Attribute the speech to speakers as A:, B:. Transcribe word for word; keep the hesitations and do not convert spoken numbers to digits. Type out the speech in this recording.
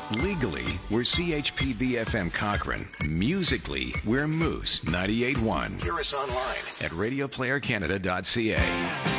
A: Legally, we're C H P B F M Cochrane. Musically, we're Moose ninety-eight point one. Hear us online at radio player canada dot c a.